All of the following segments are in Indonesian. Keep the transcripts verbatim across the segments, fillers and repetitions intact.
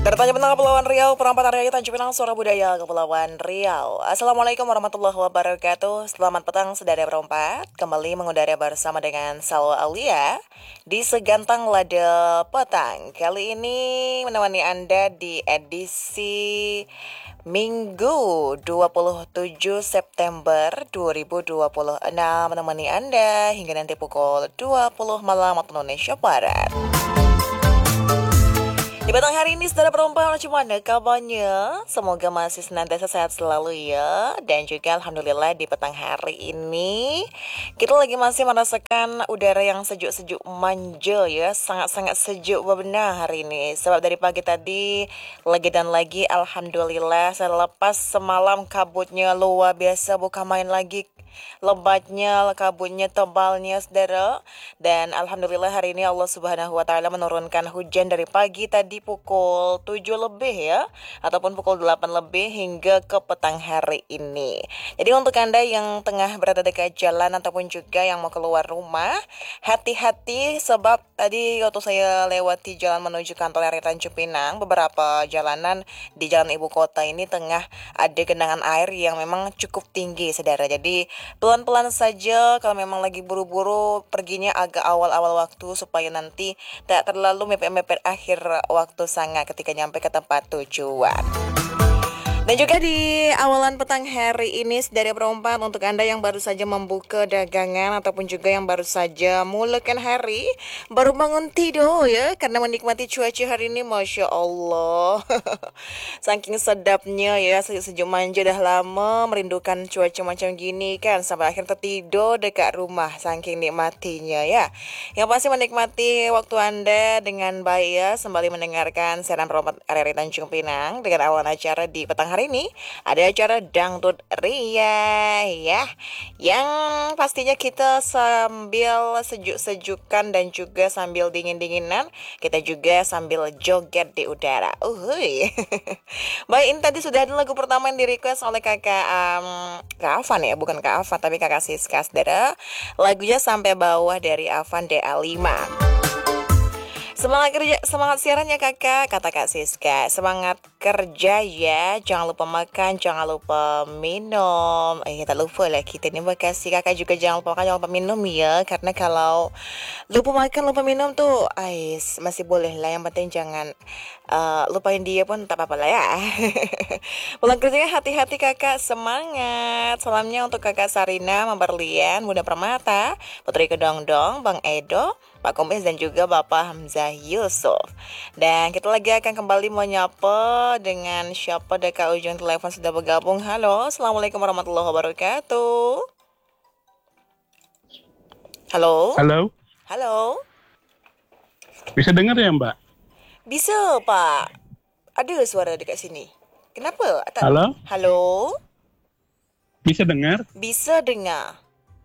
Dari Tanjung Pinang Kepulauan Riau, Perempatan Raya Tanjung Pinang, Suara Budaya Kepulauan Riau. Assalamualaikum warahmatullahi wabarakatuh. Selamat petang saudara perempat. Kembali mengudara bersama dengan Salwa Aulia di Segantang Lada Petang. Kali ini menemani Anda di edisi Minggu dua puluh tujuh September dua ribu dua puluh enam. Menemani Anda hingga nanti pukul dua puluh malam waktu Indonesia Barat. Di petang hari ini, saudara perempuan, gimana kabarnya? Semoga masih senantiasa sehat selalu ya. Dan juga Alhamdulillah di petang hari ini kita lagi masih merasakan udara yang sejuk-sejuk manja ya. Sangat-sangat sejuk benar hari ini. Sebab dari pagi tadi, lagi dan lagi Alhamdulillah selepas semalam kabutnya luar biasa, bukan main lagi. Lebatnya, kabutnya, tebalnya saudara. Dan Alhamdulillah hari ini Allah subhanahu wa ta'ala menurunkan hujan dari pagi tadi pukul tujuh lebih ya, ataupun pukul delapan lebih hingga ke petang hari ini. Jadi untuk Anda yang tengah berada dekat jalan ataupun juga yang mau keluar rumah, hati-hati sebab tadi waktu saya lewati jalan menuju kantor R R Tanjung Pinang, beberapa jalanan di jalan ibu kota ini tengah ada genangan air yang memang cukup tinggi saudara. Jadi pelan-pelan saja kalau memang lagi buru-buru, perginya agak awal-awal waktu supaya nanti tak terlalu mepet-mepet akhir waktu sangat ketika nyampe ke tempat tujuan. Dan juga di awalan petang hari ini dari perempuan, untuk Anda yang baru saja membuka dagangan ataupun juga yang baru saja mulakan hari, baru bangun tidur ya, karena menikmati cuaca hari ini, Masya Allah. Saking sedapnya ya, sejuk manja, dah lama merindukan cuaca macam gini kan, sampai akhir tertidur dekat rumah, saking nikmatinya ya. Yang pasti menikmati waktu Anda dengan baik ya, sembari mendengarkan siaran perempuan R R I Tanjung Pinang dengan awalan acara di petang hari Hari ini ada acara Dangdut Ria ya, yang pastinya kita sambil sejuk-sejukan dan juga sambil dingin-dinginan, kita juga sambil joget di udara. Uhuy. Baik, ini tadi sudah ada lagu pertama yang di request oleh kakak um, Kak Afan ya, bukan Kak Afan tapi kakak Siska saudara. Lagunya Sampai Bawah dari Afan D A lima. Semangat kerja, semangat siarannya kakak, kata Kak Siska. Semangat kerja ya, jangan lupa makan, jangan lupa minum. Eh, tak lupa lah kita ni makasih kakak juga, jangan lupa makan, jangan lupa minum ya. Karena kalau lupa makan, lupa minum tuh, ais, masih boleh lah. Yang penting jangan uh, lupain dia pun tak apa-apa lah ya. Pulang kerjanya hati-hati kakak, semangat. Salamnya untuk kakak Sarina, Memberlian, Bunda Permata, Putri Kedongdong, Bang Edo, Pak Kombes dan juga Bapak Hamzah Yusuf. Dan kita lagi akan kembali menyapa dengan siapa dekat ujung telepon sudah bergabung. Halo, Assalamualaikum warahmatullahi wabarakatuh. Halo. Halo. Halo. Bisa dengar ya Mbak? Bisa Pak. Ada suara dekat sini. Kenapa? Tak... Halo. Halo. Bisa dengar? Bisa dengar.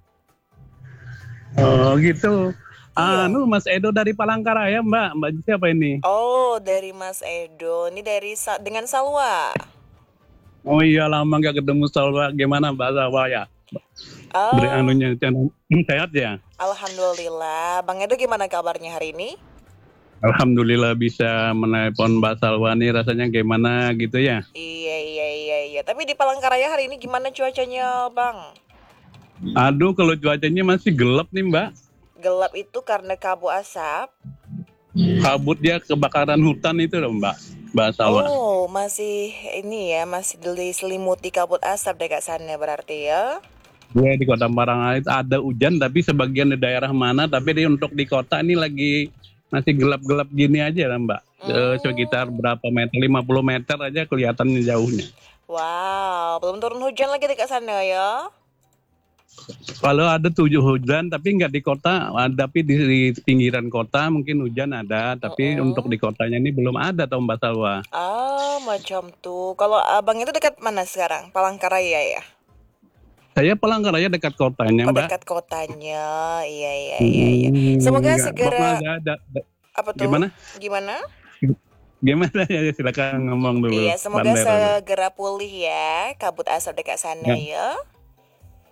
Oh gitu. Iya. Anu Mas Edo dari Palangkaraya Mbak. Mbak siapa ini? Oh, dari Mas Edo. Ini dari Sa- dengan Salwa. Oh iya, lama gak ketemu Salwa. Gimana Mbak Salwa ya? Oh. Beri anunya channel. Sehat ya? Alhamdulillah. Bang Edo gimana kabarnya hari ini? Alhamdulillah bisa menelpon Mbak Salwa nih, rasanya gimana gitu ya? Iya, iya, iya, iya. Tapi di Palangkaraya hari ini gimana cuacanya, Bang? Aduh, kalau cuacanya masih gelap nih Mbak. Gelap itu karena kabut asap. Kabut dia kebakaran hutan itu loh Mbak. Mbak Salwa. Oh, masih ini ya, masih diselimuti kabut asap dekat sana berarti ya? Ya, di Kota Palangkaraya ada hujan, tapi sebagian di daerah mana, tapi di, untuk di kota ini lagi masih gelap-gelap gini aja lah Mbak. Hmm. Sekitar berapa meter, lima puluh meter aja kelihatannya jauhnya. Wow, belum turun hujan lagi dekat sana ya? Kalau ada tujuh hujan, tapi nggak di kota, tapi di, di pinggiran kota mungkin hujan ada, tapi uh-uh. untuk di kotanya ini belum ada tau Mbak Salwa. Ah, macam tuh. Kalau abang itu dekat mana sekarang? Palangkaraya ya? Saya Palangkaraya dekat kotanya oh, Mbak. Dekat kotanya, iya iya iya. iya. Semoga enggak, segera. Ada, ada, ada. Apa tuh? Gimana? Gimana? Gimana ya, silakan ngomong dulu. Iya, semoga segera pulih ya kabut asap dekat sana ya. ya.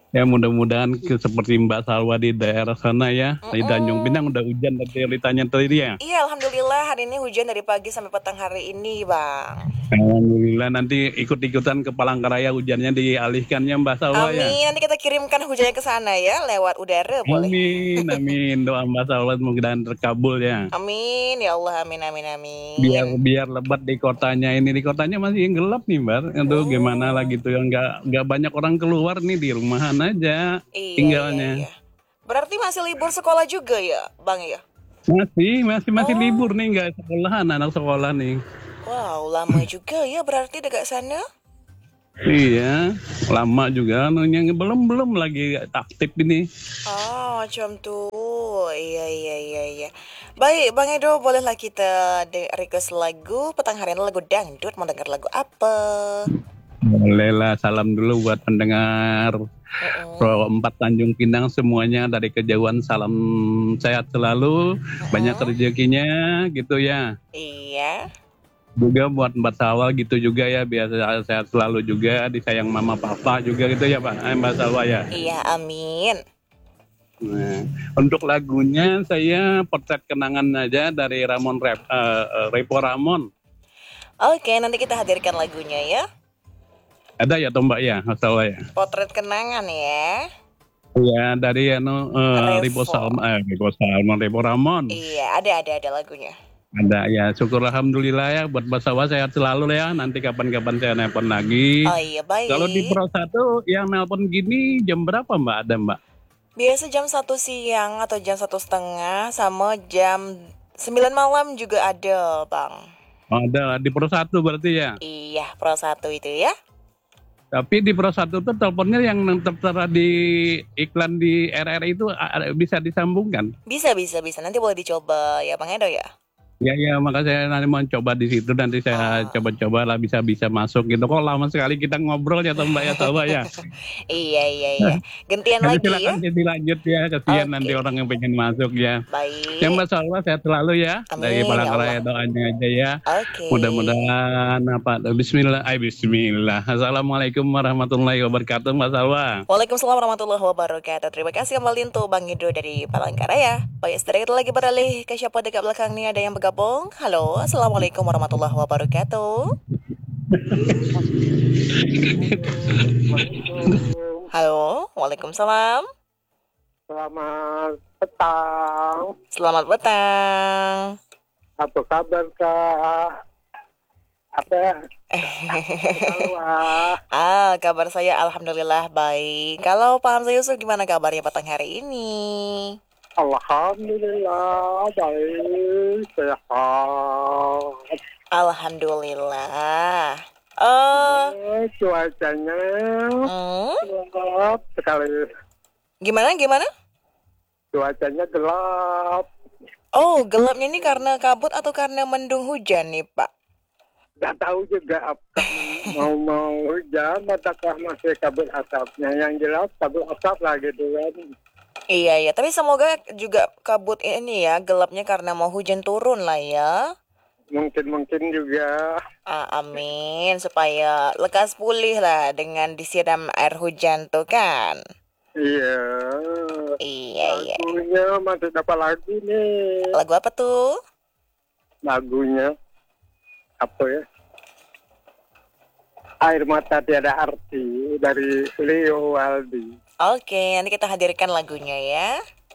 Ya mudah-mudahan ke- seperti Mbak Salwa di daerah sana ya. Di Tanjung Mm-mm. Pinang udah hujan tadi ditanya tadi ya. Iya, alhamdulillah hari ini hujan dari pagi sampai petang hari ini, Bang. Alhamdulillah nanti ikut-ikutan ke Palangkaraya hujannya dialihkannya Mbak Salwa ya. Amin. Nanti kita kirimkan hujannya ke sana ya, lewat udara boleh. Amin, amin. Doa Mbak Salwa mudah-mudahan terkabul ya. Amin, ya Allah, amin, amin, Biar amin. biar lebat di kotanya ini di kotanya masih gelap nih Mbak. Itu gimana Hmm, lagi tuh yang nggak nggak banyak orang keluar nih di rumahan aja iya, iya, tinggalnya. iya. Berarti masih libur sekolah juga ya, Bang ya? Masih masih masih libur Oh, nih nggak sekolahan anak sekolah nih. wow, lama juga ya berarti dekat sana. Iya, lama juga anunya belum belum lagi aktif ini. Oh, macam tuh. Iya, iya, iya, iya. Baik, Bang Edo, bolehlah kita de- request lagu petang hari ini lagu dangdut. Mau dengar lagu apa? Boleh lah, salam dulu buat pendengar Mm-mm, Pro empat Tanjung Pinang semuanya dari kejauhan, salam sehat selalu, banyak mm-mm. rezekinya gitu ya. Iya. Juga buat Mbak Salwa gitu juga ya, biar sehat selalu juga, disayang mama papa juga gitu ya Pak, eh, Mbak Salwa ya. Iya, amin. Nah, untuk lagunya saya potret kenangan aja dari Ramon Rep, eh, eh, Repo Ramon. Oke, nanti kita hadirkan lagunya ya. Ada ya toh Mbak ya, Mbak Salwa ya. Potret kenangan ya. Ya dari anu eh, Repo Revo. Salmon, eh, Repo Salmon, Repo Ramon. Iya, ada, ada, ada lagunya. Ada ya, syukur alhamdulillah ya buat Mbak Salwa sehat selalu ya. Nanti kapan-kapan saya nelpon lagi. Oh iya, Kalau di baik. Pro satu yang nelpon gini jam berapa Mbak ada Mbak? Biasa jam satu siang atau jam satu setengah sama jam sembilan malam juga ada, Bang. Oh, ada di Pro satu berarti ya. Iya, Pro satu itu ya. Tapi di Pro satu tuh teleponnya yang tertera di iklan di R R I itu a- a- bisa disambungkan. Bisa, bisa, bisa. Nanti boleh dicoba ya, Bang Edo ya. Ya ya, maka saya nanti mau coba di situ, nanti saya Ah. coba-coba lah bisa bisa masuk gitu. Kok lama sekali kita ngobrol ya toh Mbak ya, coba ya. Iya, iya, iya. Gantian Nanti lagi ya. silakan jadi lanjut ya, kasihan nanti Oke, orang yang pengen masuk ya. Yang baik. Mbak Salwa sehat selalu ya, dari Amin ya Allah. Palangkaraya doanya aja ya. Oke. Mudah-mudahan apa Bismillah, ay Bismillah. Assalamualaikum warahmatullahi wabarakatuh Mbak Salwa. Waalaikumsalam warahmatullahi wabarakatuh. Terima kasih kembali untuk Bang Edo dari Palangkaraya. Baik, setelah itu lagi beralih ke siapa dekat belakang nih ada yang bergabung. Halo, assalamualaikum warahmatullahi wabarakatuh. Halo, waalaikumsalam. Selamat petang. Selamat petang. Apa kabar Kak? Apa ya? Halo ah. Ah, kabar saya alhamdulillah baik. Kalau Pak Hamzah Yusuf gimana kabarnya petang hari ini? Alhamdulillah baik sehat. Alhamdulillah. Eh, Eh, cuacanya hmm, gelap sekali. gimana gimana? Cuacanya gelap. Oh, gelapnya ini karena kabut atau karena mendung hujan nih, Pak? Gak tahu juga apakah mau mau hujan ataukah masih kabut asapnya. Yang jelas kabut asap lah gitu kan. Iya, iya. Tapi semoga juga kabut ini ya, gelapnya karena mau hujan turun lah ya. Mungkin-mungkin juga. Ah, amin. Supaya lekas pulih lah dengan disiram air hujan tuh kan. Iya. Iya, iya. Lagunya masih dapat lagu nih. Lagu apa tuh? Lagunya apa ya? Air mata tiada arti dari Leo Waldi. Oke, nanti kita hadirkan lagunya ya.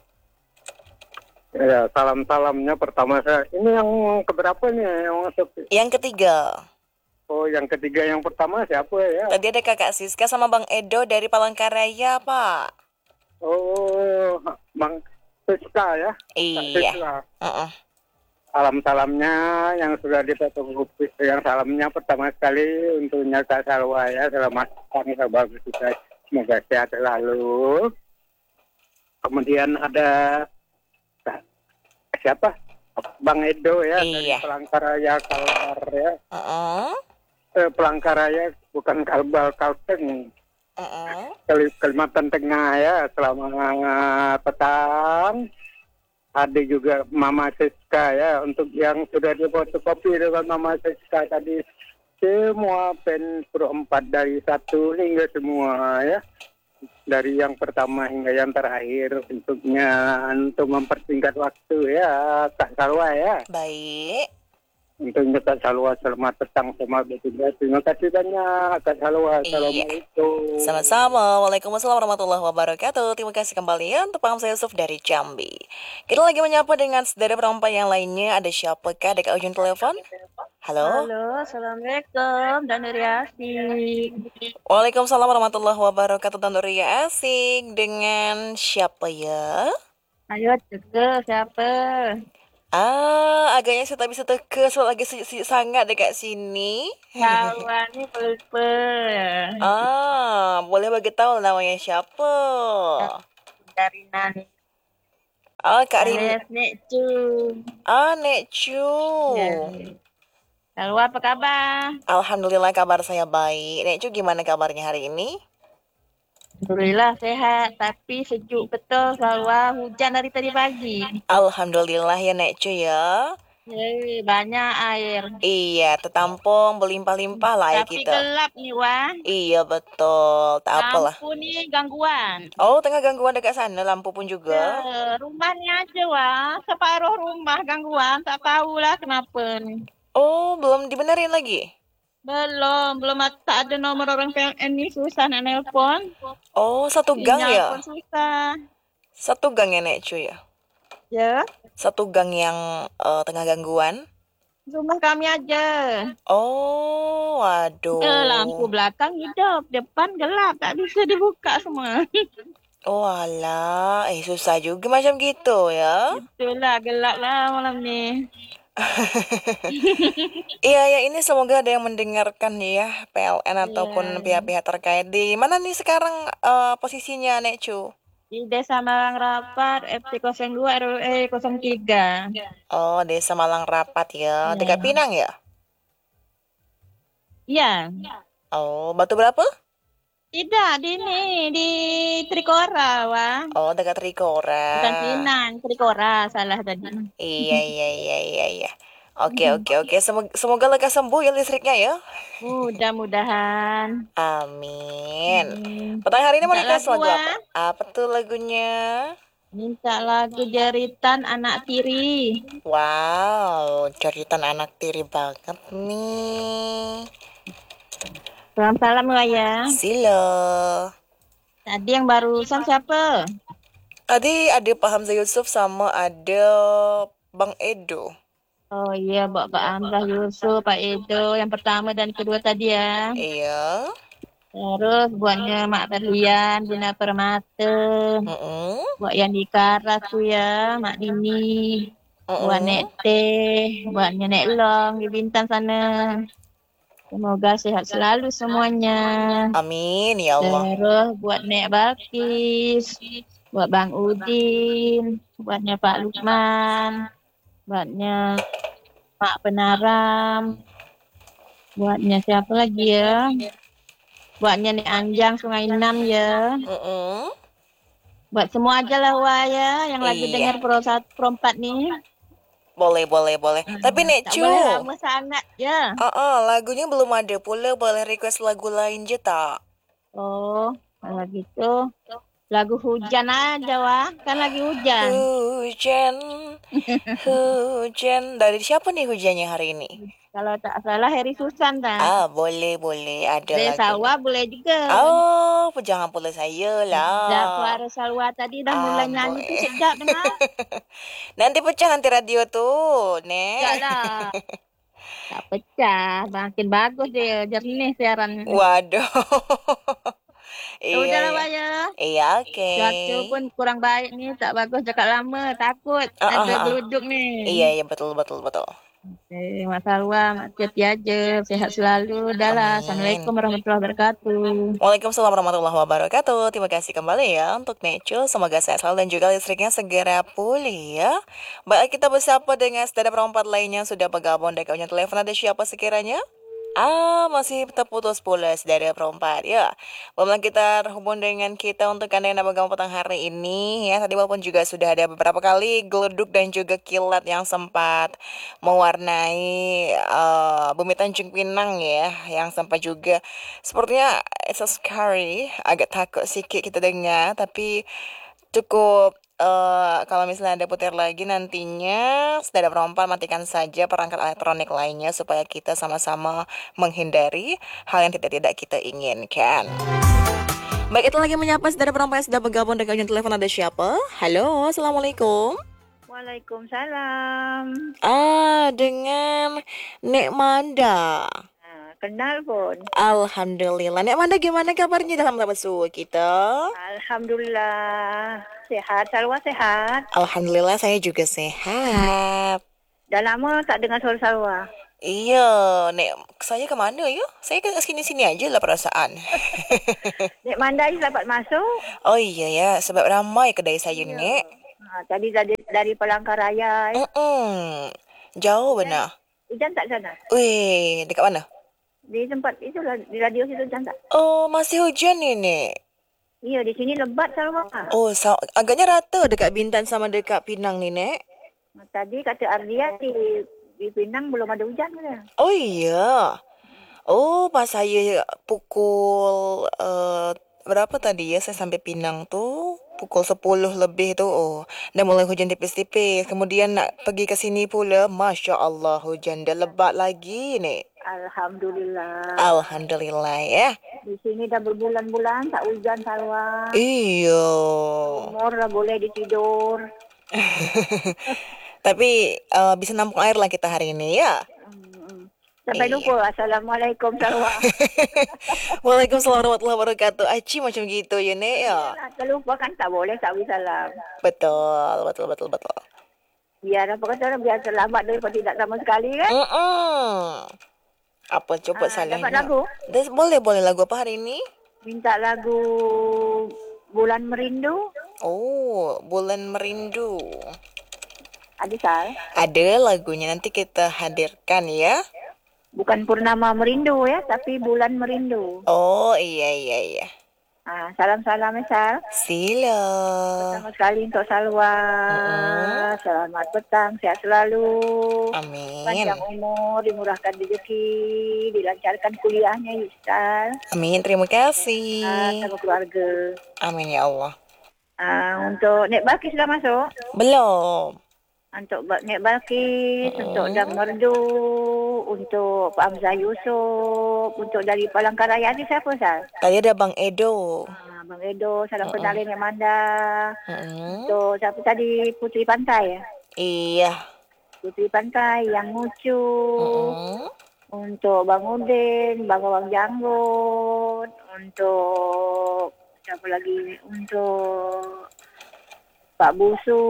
Ya, salam-salamnya pertama saya. Ini yang keberapa nih yang masuk? Yang ketiga. Oh, yang ketiga, yang pertama siapa ya? Tadi ada Kakak Siska sama Bang Edo dari Palangkaraya, Pak. Oh, Bang Siska ya? Kak Iya. Siska. Uh-uh. Salam-salamnya yang sudah dipetung yang salamnya pertama sekali untuknya Kak Salwa ya. Selamat kami sahabat kita. Semoga sehat selalu. Kemudian ada siapa? Bang Edo ya Iya. dari Palangkaraya Kalbar ya. Uh-uh. Eh, Palangkaraya bukan Kalbar Kalteng. Uh-uh. Kali Kalimantan Tengah ya. Selamat petang. Ada juga Mama Siska ya untuk yang sudah difotokopi dengan Mama Siska tadi. Semua pen Pro empat dari satu hingga semua ya. dari yang pertama hingga yang terakhir untuknya untuk mempersingkat waktu ya Kak Salwa ya. Baik. Untuknya Kak Salwa selamat petang sama bertugas. Terima kasih banyak Kak Salwa. Iya. Assalamualaikum. Sama-sama. Waalaikumsalam warahmatullahi wabarakatuh. Terima kasih kembali ya untuk Pak Hamzah Yusuf dari Jambi. Kita lagi menyapa dengan saudara perempuan yang lainnya. Ada siapakah dekat ujung telepon? Halo. Halo, Assalamualaikum, dan Riasi. Waalaikumsalam warahmatullahi wabarakatuh. Tante Ria asik. Dengan siapa ya? Ayo, teke, siapa? Ah, agaknya saya tak bisa teka sebab lagi sejuk-sejuk sangat dekat sini. Kawan ni pelpe. Ah, boleh bagi tahu namanya siapa? Dari Nani. Ah, Kak Rin. Alias Nek Cu. Ah, Nek Cu. Ya. Lalu apa kabar? Alhamdulillah kabar saya baik. Nek Cu gimana kabarnya hari ini? Alhamdulillah sehat, tapi sejuk betul. Selalu hujan dari tadi pagi. Alhamdulillah ya Nek Cu ya. Hei, banyak air. Iya, tertampung berlimpah-limpah lah air Tapi kita. gelap nih, Wah. Iya betul, tak apalah. Lampu ni gangguan. Oh, tengah gangguan dekat sana, lampu pun juga. Ya, rumahnya aja, Wah. Separuh rumah gangguan. Tak tahulah kenapa ni. Oh, belum dibenerin lagi? Belum, belum ada- tak ada nomor orang P L N ni, susah nak nelpon. Oh, satu gang Sinyal ya? pun susah. Satu gang ya Nek Cu ya? Ya, Satu gang yang eh, tengah gangguan? rumah kami aja. Oh, waduh. Eh, lampu belakang hidup, depan gelap, tak bisa dibuka semua. Oh alah, eh susah juga macam gitu ya. Itulah, gelap lah malam ni. Iya ya, ini semoga ada yang mendengarkan ya P L N ataupun Iya. pihak-pihak terkait. Di mana nih sekarang eh, posisinya Nek Cu? Di Desa Malang Rapat, F T nol dua R W E nol tiga. Oh, Desa Malang Rapat ya, Iya. dekat Pinang ya? Iya. Oh, Batu berapa? Tidak, di ni, di Trikora, Wah. Oh, dekat Trikora. Bukan Pinang, Trikora, salah tadi. Iya iya iya iya iya. Oke oke oke, semoga, semoga lekas sembuh ya listriknya ya. Mudah-mudahan. Amin. Hmm. Petang hari ini mau Minta request lagu, lagu apa? ah. Apa tuh lagunya? Minta lagu jeritan anak tiri. Wow, jeritan anak tiri banget nih. Salam-salam lah ya. Sila. Tadi yang barusan siapa? Tadi ada Pak Hamzah Yusuf sama ada Bang Edo. Oh iya, Bapak Hamzah Yusuf, Pak Edo. Yang pertama dan kedua tadi ya. Iya. Terus buatnya Mak Berlian, Bina Permata. Mm-mm. Buat yang di Karas tu ya, Mak Dini. Buat Mm-mm. Nek Teh. Buatnya Nek Long di Bintan sana. Semoga sehat selalu semuanya. Amin ya Allah. Terus buat Nek Balkis, buat Bang Udin, buatnya Pak Lukman, buatnya Mak Penaram, buatnya siapa lagi ya? Buatnya Nek Anjang Sungai Enam ya. Mm-mm. Buat semua aja lah Wah ya, yang lagi Iya. dengar Pro satu Pro empat nih. Boleh boleh boleh. Tapi Nek Tak Cu, boleh lama sangat ya. ah ah, lagunya belum ada pula. Boleh request lagu lain je tak? Oh, kalau gitu lagu hujan aja Wah, kan lagi hujan. Hujan, hujan. Dari siapa nih hujannya hari ini? Kalau tak salah Heri Susan dah. Ah, boleh, boleh. Ada Dari lagu. sawah boleh juga. Oh, jangan pula saya Sedap lah. suara Salwa tadi dah mulai Ah, nyanyi tu boleh. sedap dengar. Nanti pecah nanti radio tuh, Nek. Tak lah. Tak pecah. Makin bagus dia. Jernih siaran. Waduh. Ya udahlah Iya, Wah ya. iya, oke. Cuaca pun kurang baik ni. Tak bagus cakap lama. Takut Ah, ah, ada ah. geluduk ni. Iya, iya, betul, betul, betul. Eh, Mak Salwa, Mak Tiati aja. Sehat selalu. Dah lah. Amin. Assalamualaikum warahmatullahi wabarakatuh. Waalaikumsalam warahmatullahi wabarakatuh. Terima kasih kembali ya untuk Neco. Semoga sehat selalu dan juga listriknya segera pulih ya. Baik, kita bersapa dengan saudara perempat lainnya sudah bergabung dari kawan telepon. Ada siapa sekiranya? Ah, masih terputus pula saudara perempat. Ya, belum kita terhubung dengan kita untuk Anda yang bergabung petang hari ini. Ya, tadi walaupun juga sudah ada beberapa kali geleduk dan juga kilat yang sempat mewarnai eh, bumi Tanjung Pinang ya. Yang sempat juga sepertinya it's so scary. Agak takut sedikit kita dengar. Tapi cukup eh kalau misalnya ada putar lagi nantinya saudara perempuan matikan saja perangkat elektronik lainnya supaya kita sama-sama menghindari hal yang tidak-tidak kita inginkan. Baik, itu lagi menyapa saudara perempuan yang sudah bergabung dengan ujung telepon. Ada siapa? Halo, assalamualaikum. Waalaikumsalam. Ah, dengan Nek Manda. Nah, kenal pun. Alhamdulillah. Nek Manda gimana kabarnya dalam bersua kita? Alhamdulillah. Sehat, Salwa sehat. Alhamdulillah saya juga sehat. Dah lama tak dengar suara Salwa. Iya, Nek, saya ke mana ya? Saya ke sini-sini aja lah perasaan. Nek Mandai dapat masuk. Oh iya ya, sebab ramai kedai saya ni, Nek. Ha, tadi dari, dari Palangkaraya. Eh. Mm-mm. Jauh benar. Hujan tak sana? Weh, dekat mana? Di tempat itulah, di radio situ hujan tak? Oh, masih hujan ni, Nek. Iya, di sini lebat Salwa. Oh, sa- agaknya rata dekat Bintan sama dekat Pinang ni, Nek. Tadi kata Ardia di, di Pinang belum ada hujan ke? Oh iya. Oh, pas saya pukul uh, berapa tadi ya saya sampai Pinang tu? Pukul sepuluh lebih tu. Oh, dah mulai hujan tipis-tipis. Kemudian nak pergi ke sini pula, Masya Allah hujan dah lebat lagi ni. Alhamdulillah. Alhamdulillah ya. Di sini dah berbulan-bulan tak hujan Salwa. Iya. Umur dah boleh ditidur. Tapi uh, bisa nampung air lah kita hari ini ya. Hmm. Sampai Iya. lupa. Assalamualaikum Salwa. Waalaikumsalam warahmatullahi wabarakatuh. Aci macam gitu ya, Nek ya. Kalau lupa kan tak boleh tak beri salam. Betul, betul, betul, betul. Biar apa kata orang, biar selamat daripada tidak sama sekali kan. Mm-mm. Apa coba Ah, salahnya? dapat lagu? Des, boleh, boleh lagu apa hari ini? Minta lagu Bulan Merindu. Oh, Bulan Merindu. Ada Sal? Ada lagunya, nanti kita hadirkan ya. Bukan Purnama Merindu ya, tapi Bulan Merindu. Oh, iya, iya, iya. Ah, salam-salam ya Sal. Sila. Pertama sekali untuk Salwa. Mm-mm. Selamat petang, sehat selalu. Amin. Panjang umur, dimurahkan rezeki, dilancarkan kuliahnya Ustaz. Amin, terima kasih. Sama keluarga. Amin ya Allah. Ah, untuk Nek Balkis sudah masuk. Belum. Untuk Ba- Nek Balkis, Mm-mm. untuk Dam Merdu, untuk Pak Hamzah Yusof, untuk dari Palangkaraya ni siapa Sal? Tadi ada Bang Edo. Ah, Bang Edo, salam kenalin Nek Manda. Mm-mm. Untuk siapa tadi Putri Pantai ya? Iya. Putri Pantai yang Ngucu. Mm-mm. Untuk Bang Udin, Bang Awang Janggut, untuk siapa lagi? Untuk Pak Busu.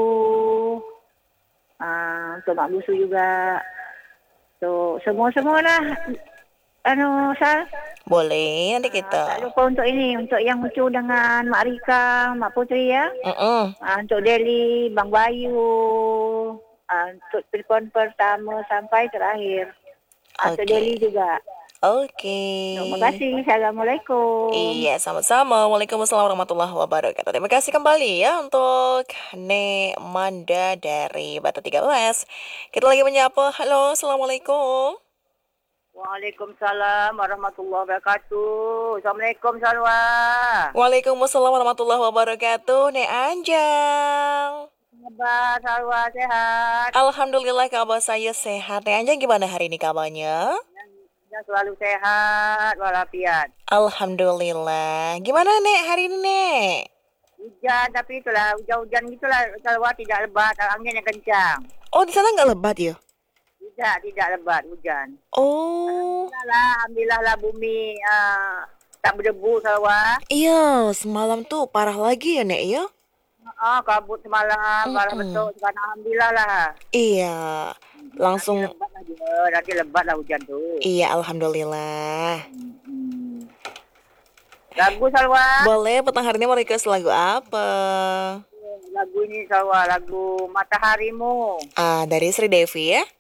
Ah, untuk Mak Busu juga. So, semua-semua lah. Anu, Sal. Boleh, nanti Tak kita. lupa untuk ini, untuk yang lucu dengan Mak Rika, Mak Putri ya. Mm-mm. Ah, untuk Deli, Bang Bayu. Ah, untuk telefon pertama sampai terakhir. Ah, Untuk Okey. Deli juga. Oke. Terima kasih. Assalamualaikum. Iya, sama-sama. Waalaikumsalam warahmatullahi wabarakatuh. Terima kasih kembali ya untuk Nek Manda dari Batu tiga belas. Kita lagi menyapa. Halo, Assalamualaikum. Waalaikumsalam warahmatullahi wabarakatuh. Assalamualaikum Salwa. Waalaikumsalam warahmatullahi wabarakatuh. Nek Anjang. Kabar Salwa sehat. Alhamdulillah kabar saya sehat. Nek Anjang gimana hari ini kabarnya? Dan selalu sehat walafiat. Alhamdulillah. Gimana Nek hari ini Nek? Hujan tapi itulah hujan-hujan gitulah Salwa, tidak lebat, anginnya kencang. Oh, di sana nggak lebat ya? Tidak, tidak lebat hujan. Oh, Alhamdulillah, alhamdulillah lah bumi uh, tak berdebu Salwa. iya semalam tuh parah lagi ya Nek ya? Ah, kabut semalam, parah Mm-mm. betul. Sekarang alhamdulillah lah. Iya, langsung. Nanti lebat lah dia, nanti lebat lah hujan tu. Iya, alhamdulillah. Hmm. Lagu Salwa. Boleh petang hari ini mau request lagu apa? Lagu ini Salwa, lagu Mataharimu. Ah, dari Sri Devi ya?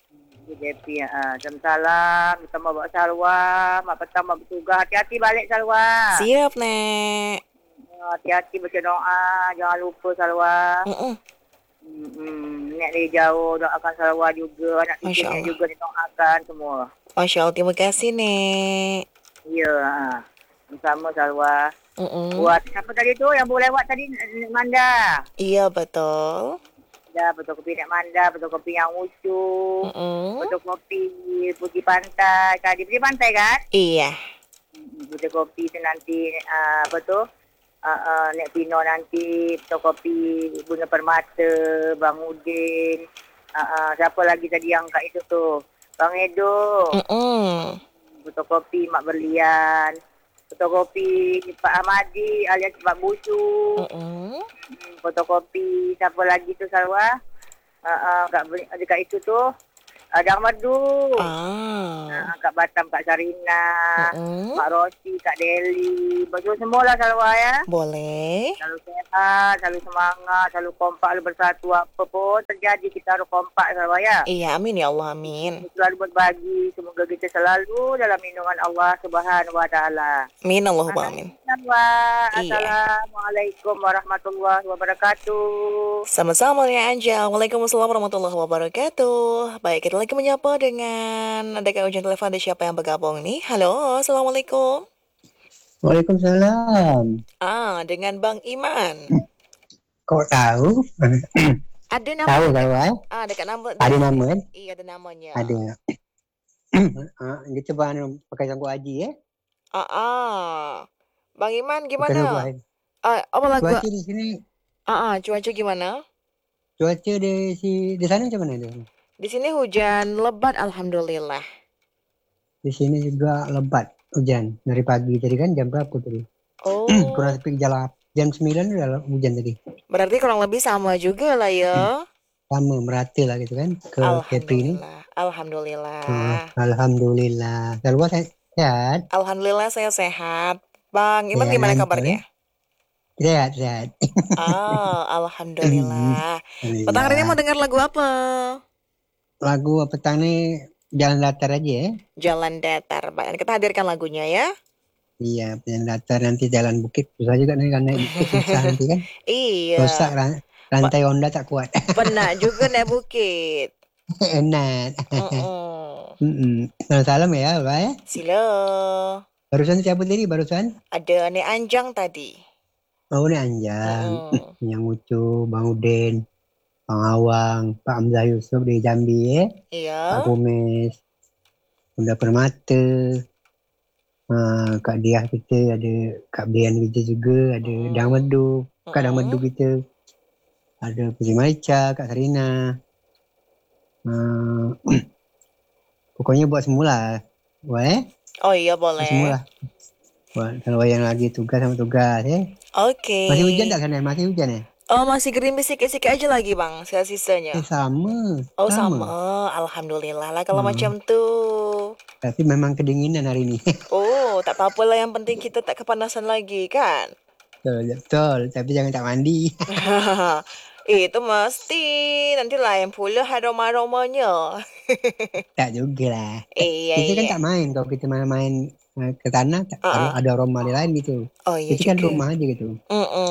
Depi, ha. Salam, kita mau bawa Salwa. Mak petang mak bertugas. Hati-hati balik Salwa. Siap, Nek. Hati-hati baca doa. Jangan lupa Salwa. Mm-mm. Hmm, Nek dari jauh doakan Salwa juga. Anak Masya cucu Nek Allah. juga didoakan semua. Masya Allah, terima kasih, Nek. Ya, ha. Sama Salwa. Mm-mm. Buat siapa tadi tu yang boleh lewat tadi Nek Manda. Iya, betul. Ya, betul kopi Nek Manda, betul kopi yang ucu. Mm-mm. Betul kopi Putih Pantai. Tadi Putih Pantai kan? Iya. Betul kopi tu nanti uh, apa tu? Uh, uh, Nek Pino nanti betul kopi Bunda Permata, Bang Udin. Uh, uh, siapa lagi tadi yang kat itu tu? Bang Edo. Mm-mm. Betul kopi Mak Berlian. Betul kopi Pak Ahmadi alias Pak Busu. Mm-mm. Hmm, fotokopi siapa lagi tu Salwa? Uh, uh, kat, dekat itu tu ada Madu. Ah. Uh, kat Batam Kak Sarina, Mm-mm. Mak Rosi, Kak Deli. Betul semualah Salwa ya. Boleh. Selalu sehat, selalu semangat, selalu kompak, selalu bersatu. Apa pun terjadi kita harus kompak Salwa ya. Iya, amin ya Allah, amin. Selalu berbagi. Semoga kita selalu dalam lindungan Allah Subhanahu Wa Taala. Amin Allahumma amin. Salwa. Iya. Assalamualaikum warahmatullahi wabarakatuh. Sama-sama ya Anja. Waalaikumsalam warahmatullahi wabarakatuh. Baik, kita lagi menyapa dengan ada Kak Ujian telepon, ada siapa yang bergabung nih? Halo, Assalamualaikum. Waalaikumsalam. Ah, dengan Bang Iman. Kok tahu? Ada nama Tahu dekat, tahu eh? ah, dekat nama. Ada nama kan? Iya, ada namanya. Ada. Ah, dia coba anu, pakai sanggup haji eh? Ah, ah. Bang Iman Pakai sanggup gimana? haji. Ah, apa lagu? Cuaca di sini, Ah, ah, cuaca gimana? cuaca di si di sana macam mana tu? Di sini hujan lebat alhamdulillah. Di sini juga lebat hujan dari pagi tadi kan jam berapa tadi? Oh, Kurang lebih jam jam sembilan udah hujan tadi. berarti kurang lebih sama juga lah ya. Sama merata lah gitu kan ke Kepri ini. Alhamdulillah. Alhamdulillah. Ah, Alhamdulillah. Salwa sehat? Alhamdulillah saya sehat. Bang Iman Sehat gimana lancar, kabarnya? Sehat, sehat. Ah, alhamdulillah. Petang Alhamdulillah. hari ini mau dengar lagu apa? Lagu petang ni jalan datar aja ya. Jalan Datar. Baik, kita hadirkan lagunya ya. Iya, jalan datar nanti jalan bukit. Susah juga nih kan naik bukit susah nanti kan. Iya. Rosak ran- rantai Honda tak kuat. Penat juga naik bukit. Enak. Mm-mm. Mm-mm. Salam ya, Pak ya. Sila. Barusan siapa tadi barusan? Ada Nek Anjang tadi. Oh, ni Anjang. Mm-mm. Yang lucu, Bang Udin, Bang Awang, Pak Hamzah Yusuf dari Jambi ya. Iya. Pak Kumis, Bunda Permata, uh, Kak Diah kita, ada Kak Bian kita juga, ada Mm-mm. Dang Medu, Kak Dang Mm-mm. Medu kita, ada Putri Maica, Kak Sarina. Uh, pokoknya buat semula. Buat eh? Oh iya Buat boleh. semula. Buat kalau yang lagi tugas sama tugas eh. Oke. Masih hujan tak sana? Masih hujan eh? Oh masih gerimis sikit-sikit aja lagi bang, sisa-sisanya. Eh sama. Oh sama, alhamdulillah lah kalau Hmm. macam tuh. Tapi memang kedinginan hari ini. Oh tak apa-apa lah, yang penting kita tak kepanasan lagi kan. betul, betul. Tapi jangan tak mandi. Itu mesti nanti lain pula aroma-aromanya. Tak jugalah. Iya Kita kan iya. tak main. Kalau kita main-main eh, ke tanah, tak, Ah, ah. ada aroma lain gitu. Oh iya Kita kan juga. rumah aja gitu. Mm-mm.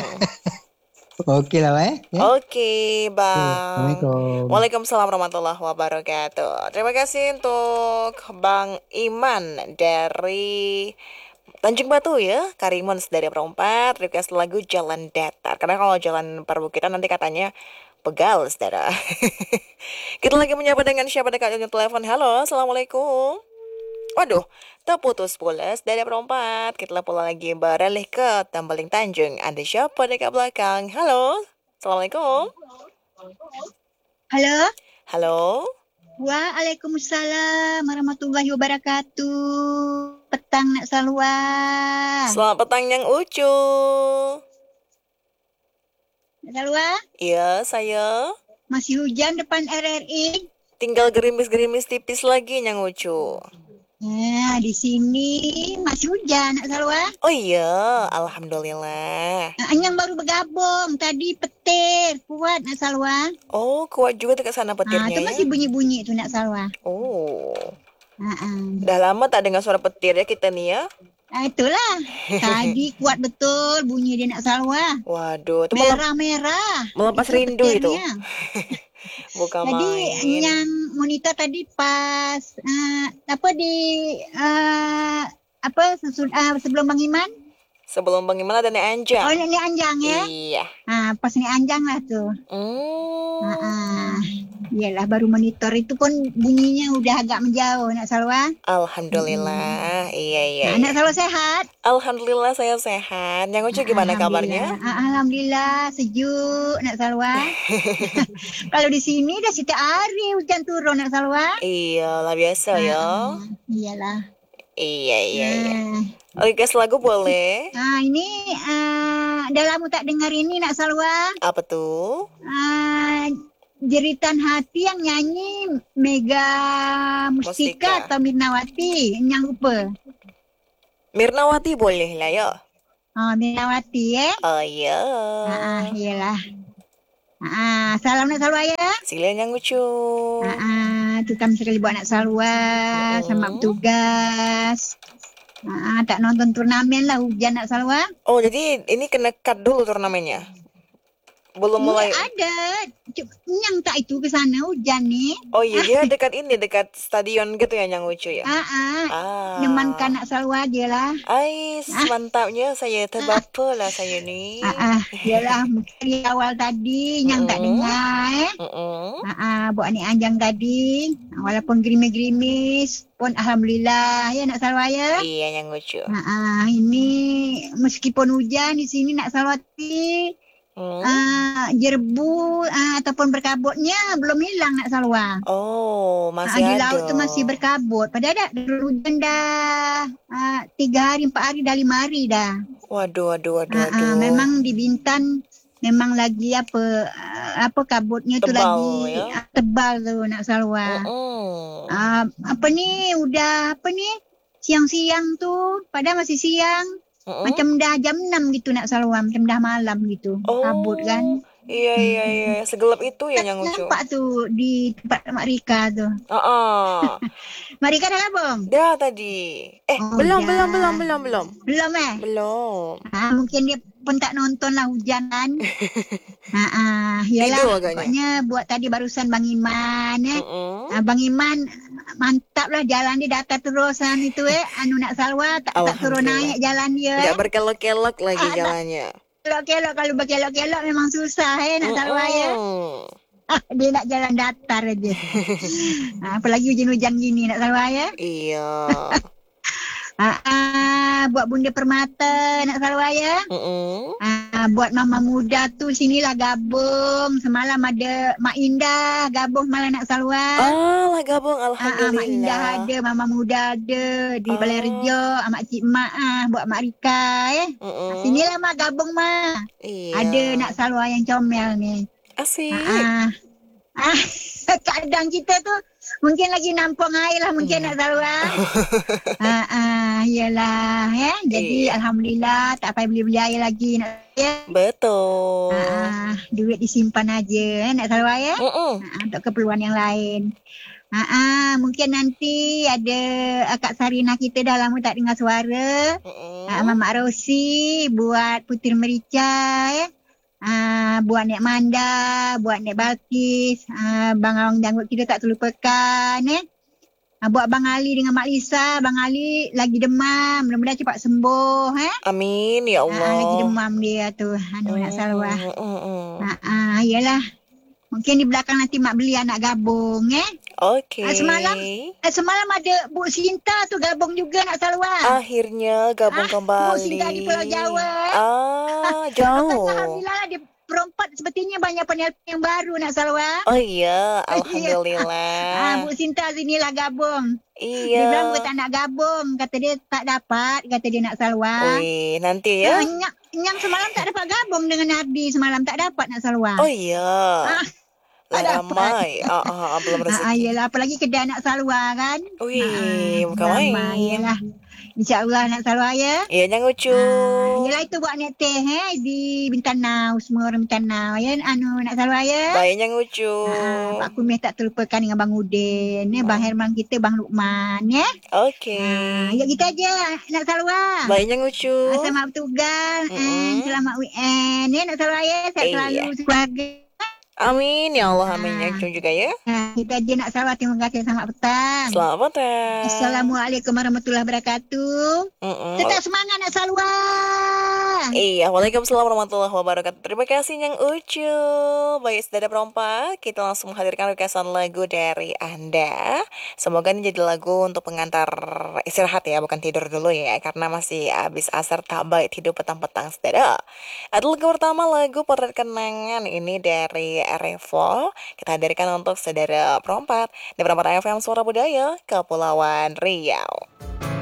Okey lah, eh. Ya? Oke Okey, bang. Assalamualaikum. Waalaikumsalam warahmatullahi wabarakatuh. Terima kasih untuk Bang Iman dari Tanjung Batu ya, Karimons dari Perempat, request lagu Jalan Datar. Karena kalau jalan perbukitan nanti katanya pegal, saudara. Kita lagi menyapa dengan siapa dekat ujung telepon. Halo, Assalamualaikum. Waduh, terputus pula dari Perempat. Kita pula lagi beralih ke Tambaling Tanjung. Ada siapa dekat belakang? Halo, Assalamualaikum. Halo. Halo. Waalaikumsalam warahmatullahi wabarakatuh. Petang nak Salwa. Selamat petang yang ucu. Nak Salwa, Iya, saya. masih hujan depan R R I. Tinggal gerimis-gerimis tipis lagi yang ucu. Ah, di sini masih hujan nak Salwa. Oh iya, alhamdulillah. Ah, Anyang baru bergabung tadi petir kuat nak Salwa. Oh, kuat juga dekat sana Ah, petirnya tu ya. masih bunyi-bunyi tu nak Salwa. Oh, Ah, ah. udah lama tak dengar suara petir ya kita nih ya. Ah, itulah. Tadi kuat betul bunyi dia nak Salwa. Waduh, itu melem- Merah-merah. melepas Itu rindu itu. petirnya. Bukan Jadi main. yang monitor tadi pas uh, apa di uh, apa sesu- uh, sebelum Bang Iman? Sebelum Bang Iman ada Nek Anjang. Oh ini Anjang ya. Iya. Ah pas ni Anjang lah tu. Hmm. Ah, ah. Iyalah baru monitor itu pun bunyinya udah agak menjauh nak Salwa. Alhamdulillah. Iya, iya. Nah, iya. nak Salwa sehat. Alhamdulillah saya sehat. Yang Ucu gimana kabarnya? Alhamdulillah. Ah, Alhamdulillah sejuk nak Salwa. Kalau di sini dah setiap hari hujan turun nak Salwa. Iyalah biasa ya. Ah, iyalah. Iya, iya, iya. Ah. Oke, guys, lagu boleh? Ah ini uh, dah lama tak dengar ini nak Salwa. Apa tuh? Uh, Jeritan Hati yang nyanyi Mega Mustika, Mustika. atau Mirnawati, yang lupa. Mirnawati boleh lah ya. Ah Mirnawati eh. Oh iya. Ah iyalah. Ah salam nak Salwa ya. Sila yang Ucu. Ah tu kami sekali buat nak Salwa sama Mm-mm. petugas. Ah tak nonton turnamen lah hujan nak Salwa. Oh, jadi ini kena cut dulu turnamennya. Belum mulai. Ada. Cuk, yang tak itu ke sana hujan ni. Oh iya, dia dekat ini, dekat stadion gitu ya yang Ucu ya. Ah ah. Ah. Nyemankan nak Salwa je lah. Ais, mantapnya saya terbapa lah saya ni. Ah ah. Yalah dari awal tadi yang tak Mm-mm. dengar eh. Mm-mm. Ah ah buat ni Anjang tadi. Walaupun gerimis-gerimis pun alhamdulillah ya nak Salwa ya. Iya yang Ucu. Ah ah ini meskipun hujan di sini nak Salwati. Hmm. Ah, jerbu ah, ataupun berkabutnya belum hilang nak Salwa. Oh, Ah, masih di ada. laut tu masih berkabut. Padahal dah hujan dah ah, tiga hari, empat hari, dah lima hari dah. Waduh, waduh, waduh, Ah, ah, waduh. memang di Bintan memang lagi apa ah, apa kabutnya tu Tebal, lagi ya? ah, tebal tu nak Salwa. Mm-mm. Ah, apa ni udah apa ni siang-siang tu padahal masih siang. Mm-mm. Macam dah jam enam gitu nak Salwa, macam dah malam gitu. Oh, Kabut kan. Iya, iya, iya. Segelap itu ya yang Ucu. Nampak tu di tempat Mak Rika tu. Ah, Mak Rika dah gabung? dah tadi. Eh, Oh, belum, dah. belum, belum, belum, belum. Belum eh? Belum. Ha, mungkin dia pun tak nonton lah hujan kan. ha, ah, yalah. Tidur agaknya. Pokoknya buat tadi barusan Bang Iman eh. Mm-mm. Ah, Bang Iman mantap lah jalan dia datar terusan itu eh. Anu nak Salwa tak, tak turun Alhamdulillah. naik jalan dia. Nggak berkelok-kelok lagi Ah, tak. jalannya. Kelok-kelok kalau berkelok-kelok memang susah eh nak Salwa ya. Mm-mm. Ah, dia nak jalan datar aja. ah, apalagi hujan-hujan gini nak Salwa ya. Iya. Ah, ah, buat Bunda Permata nak Salwa ya. Mm-mm. Ah, buat mama muda tu sinilah gabung. Semalam ada Mak Indah gabung malah nak Salwa. Ah, lah gabung. Ah, ah, Mak Indah Alhamdulillah. ada, Mama Muda ada di Ah. Balai Rejo, ah, Mak Cik Mak ah buat Mak Rika eh. Mm-mm. Sinilah Mak gabung Mak. Iya. Ada nak Salwa yang comel ni. Asik. Ah. Ah, kadang kita tu mungkin lagi nampung air lah mungkin Hmm. nak Salwa. ah, ah, yalah ya. Jadi Iya. alhamdulillah tak payah beli-beli air lagi nak ya. Betul. Ah, duit disimpan aja eh nak Salwa ya. Mm-mm. Ah, untuk keperluan yang lain. Ah, ah, mungkin nanti ada ah, Kak Sarina kita dah lama tak dengar suara. Mm-mm. Ah, Mama Rosi buat Putri Merica ya. Ah, buat Nek Manda, buat Nek Balkis, ah, Bang Awang Janggut kita tak terlupakan eh. Ah, buat Bang Ali dengan Mak Lisa, Bang Ali lagi demam, mudah-mudahan cepat sembuh eh. Amin ya Ah, Allah. lagi demam dia tu, anu nak Salwa. Mm-mm. Ah, ah, iyalah. Mungkin di belakang nanti Mak beli anak gabung eh. Oke. Ah, semalam eh, semalam ada Bu Sinta tu gabung juga nak Salwa. Akhirnya gabung Ah, kembali. Bu Sinta di Pulau Jawa. Ah, jauh. Alhamdulillah di perempat sepertinya banyak penelpon yang baru nak Salwa. Oh iya, Ah, alhamdulillah. Bu Sinta sinilah gabung. Iya. Dia bilang bukan tak nak gabung. Kata dia tak dapat. Kata dia nak Salwa. Wih, nanti ya. Ah, Nyak, Nyang semalam tak dapat gabung dengan Nardi. Semalam tak dapat nak Salwa. Oh iya. Ah, Lah Tak dapat. ramai. Ah, ah, ah, belum Ah, ah, rezeki. yelah, apalagi kedai nak salwa kan. Wih, Ah, bukan ramai, main. yelah. InsyaAllah nak salwa ya. Iya, yang lucu. Ah, yelah itu buat net teh eh, di Mintanao, semua orang Mintanao ya. Anu nak salwa ya. Baik, yang lucu. Ah, Pak Kumeh tak terlupakan dengan Bang Udin, ya. Bang Herman kita, Bang Lukman ya. Oke. Ah, ya gitu aja nak salwa. Baik, yang lucu. Ah, selamat bertugas, Mm-mm. and selamat weekend ya nak salwa ya. Sehat Iya. selalu keluarga. Amin, ya Allah, amin. Yang Ah. lucu juga ya. Ah, kita aja nak salwa, terima kasih, selamat petang. Selamat petang. Assalamualaikum warahmatullahi wabarakatuh. Mm-mm. Tetap semangat nak salwa. Iya, Waalaikumsalam warahmatullahi wabarakatuh. Terima kasih yang Ucu. Baik, sudah ada perompak, kita langsung menghadirkan requestan lagu dari Anda. Semoga ini jadi lagu untuk pengantar istirahat ya, bukan tidur dulu ya, karena masih habis asar tak baik tidur petang-petang saudara. Ada lagu pertama, lagu Potret Kenangan, ini dari Revo. Kita hadirkan untuk saudara perompak di perempat F M Suara Budaya, Kepulauan Riau.